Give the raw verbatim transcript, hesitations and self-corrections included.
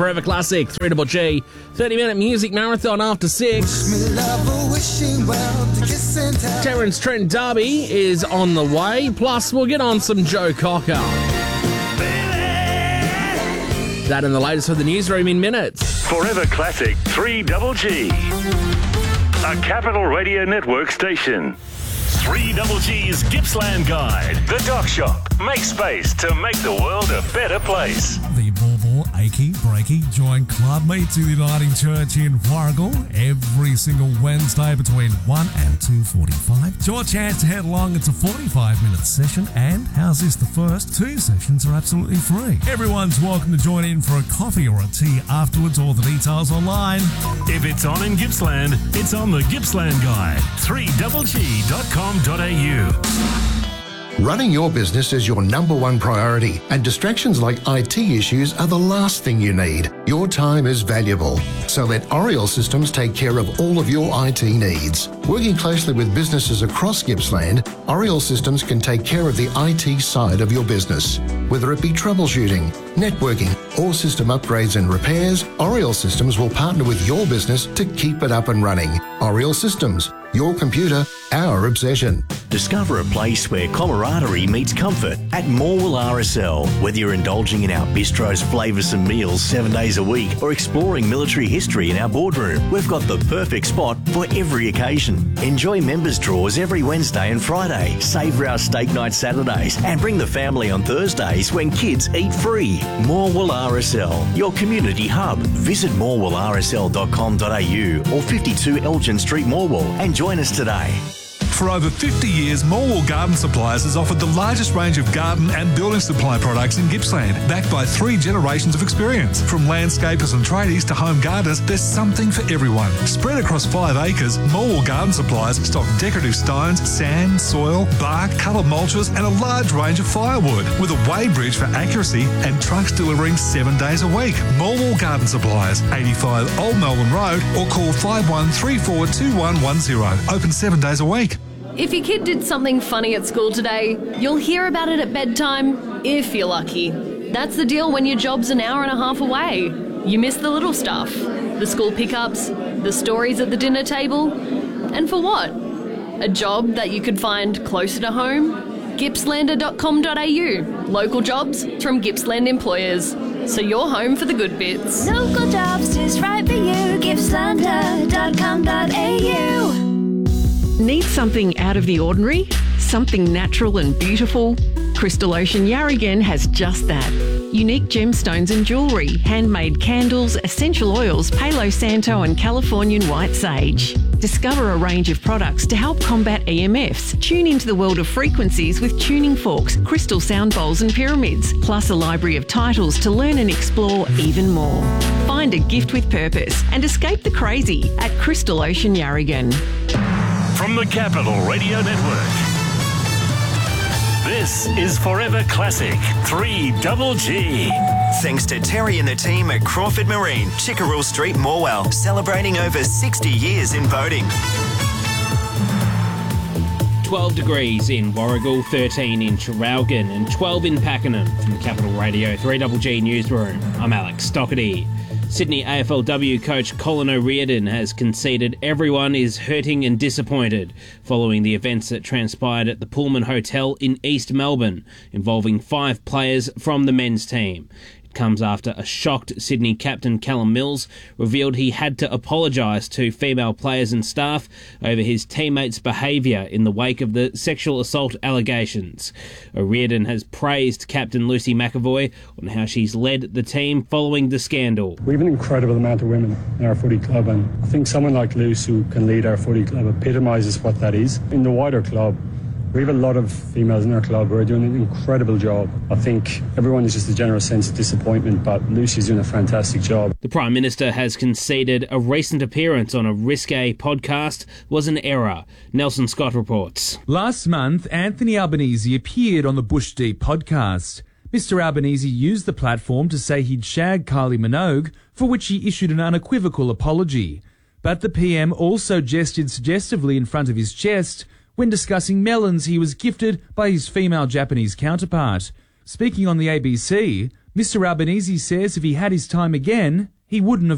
Forever Classic, three Double G, thirty-minute music marathon after six. Terence Trent Derby is on the way, plus we'll get on some Joe Cocker. That and the latest for the newsroom in minutes. Forever Classic, three Double G, a Capital Radio Network station. three Double G's Gippsland Guide. The Dock Shop. Make space to make the world a better place. The Bauble Achy Breaky Joint Club meets in the Uniting Church in Warragul every single Wednesday between one and two forty-five. It's your chance to head along. It's a forty-five minute session, and how's this? The first two sessions are absolutely free. Everyone's welcome to join in for a coffee or a tea afterwards. All the details online. If it's on in Gippsland, it's on the Gippsland Guide. three double G dot com dot a u. Running your business is your number one priority, and distractions like I T issues are the last thing you need. Your time is valuable, so let Oriel Systems take care of all of your I T needs. Working closely with businesses across Gippsland, Oriel Systems can take care of the I T side of your business. Whether it be troubleshooting, networking, or system upgrades and repairs, Oriel Systems will partner with your business to keep it up and running. Oriel Systems, your computer, our obsession. Discover a place where camaraderie meets comfort at Morwell R S L. Whether you're indulging in our bistro's flavoursome meals seven days a week or exploring military history in our boardroom, we've got the perfect spot for every occasion. Enjoy members' draws every Wednesday and Friday, savour our steak night Saturdays, and bring the family on Thursdays when kids eat free. Morwell R S L, your community hub. Visit morwell r s l dot com dot a u or fifty-two Elgin Street, Morwell, and join us today. For over fifty years, Morwell Garden Supplies has offered the largest range of garden and building supply products in Gippsland, backed by three generations of experience. From landscapers and tradies to home gardeners, there's something for everyone. Spread across five acres, Morwell Garden Supplies stock decorative stones, sand, soil, bark, coloured mulches, and a large range of firewood, with a weighbridge for accuracy and trucks delivering seven days a week. Morwell Garden Supplies, eighty-five Old Melbourne Road, or call five one three four two one one zero. Open seven days a week. If your kid did something funny at school today, you'll hear about it at bedtime, if you're lucky. That's the deal when your job's an hour and a half away. You miss the little stuff, the school pickups, the stories at the dinner table. And for what? A job that you could find closer to home? gippslander dot com dot a u. Local jobs from Gippsland employers. So you're home for the good bits. Local jobs just right for you. gippslander dot com dot a u. Need something out of the ordinary? Something natural and beautiful? Crystal Ocean Yarragon has just that. Unique gemstones and jewellery, handmade candles, essential oils, Palo Santo and Californian white sage. Discover a range of products to help combat E M Fs. Tune into the world of frequencies with tuning forks, crystal sound bowls and pyramids, plus a library of titles to learn and explore even more. Find a gift with purpose and escape the crazy at Crystal Ocean Yarragon. From the Capital Radio Network, this is Forever Classic, three Double G. Thanks to Terry and the team at Crawford Marine, Chickerell Street, Morwell, celebrating over sixty years in boating. twelve degrees in Warragul, thirteen in Traralgon and twelve in Pakenham. From the Capital Radio three Double G Newsroom, I'm Alex Stockerty. Sydney A F L W coach Colin O'Riordan has conceded everyone is hurting and disappointed following the events that transpired at the Pullman Hotel in East Melbourne, involving five players from the men's team. It comes after a shocked Sydney captain Callum Mills revealed he had to apologise to female players and staff over his teammates' behaviour in the wake of the sexual assault allegations. O'Riordan has praised captain Lucy McAvoy on how she's led the team following the scandal. We have an incredible amount of women in our footy club, and I think someone like Luce who can lead our footy club epitomises what that is. In the wider club, we have a lot of females in our club who are doing an incredible job. I think everyone is just a general sense of disappointment, but Lucy's doing a fantastic job. The Prime Minister has conceded a recent appearance on a Risque podcast was an error. Nelson Scott reports. Last month, Anthony Albanese appeared on the Bush Deep podcast. Mister Albanese used the platform to say he'd shagged Kylie Minogue, for which he issued an unequivocal apology. But the P M also gestured suggestively in front of his chest when discussing melons he was gifted by his female Japanese counterpart. Speaking on the A B C, Mister Albanese says if he had his time again, he wouldn't have